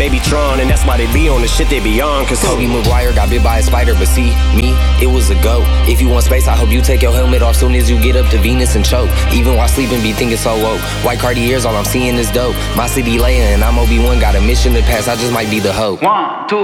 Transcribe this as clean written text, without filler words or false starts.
they be Tron, and that's why they be on the shit they be on. Cause Tobey Maguire got bit by a spider, but see, me, it was a goat. If you want space, I hope you take your helmet off soon as you get up to Venus and choke. Even while sleeping, be thinking so woke. White Cartiers, all I'm seeing is dope. My city Leia and I'm Obi-Wan, got a mission to pass, I just might be the hope. 1, 2,